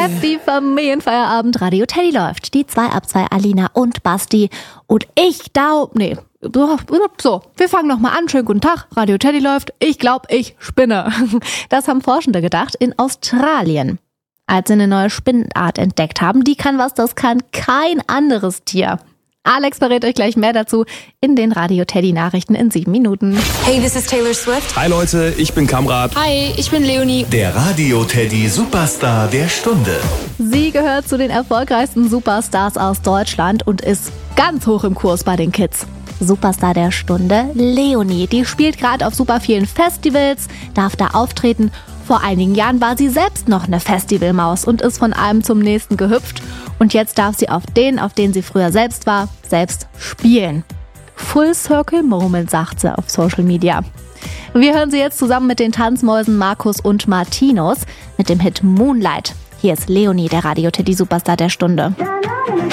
Happy Familienfeierabend, Radio Teddy läuft. Die 2 ab 2, Alina und Basti. Und ich glaube, wir fangen nochmal an. Schönen guten Tag, Radio Teddy läuft. Ich glaube, ich spinne. Das haben Forschende gedacht in Australien. Als sie eine neue Spinnenart entdeckt haben, die kann was, das kann kein anderes Tier. Alex verrät euch gleich mehr dazu in den Radio Teddy Nachrichten in 7 Minuten. Hey, this is Taylor Swift. Hi Leute, ich bin Kamrat. Hi, ich bin Leonie. Der Radio Teddy Superstar der Stunde. Sie gehört zu den erfolgreichsten Superstars aus Deutschland und ist ganz hoch im Kurs bei den Kids. Superstar der Stunde, Leonie. Die spielt gerade auf super vielen Festivals, darf da auftreten. Vor einigen Jahren war sie selbst noch eine Festivalmaus und ist von einem zum nächsten gehüpft. Und jetzt darf sie auf den sie früher selbst war, selbst spielen. Full Circle Moment, sagt sie auf Social Media. Wir hören sie jetzt zusammen mit den Tanzmäusen Markus und Martinus mit dem Hit Moonlight. Hier ist Leonie, der Radio Teddy Superstar der Stunde.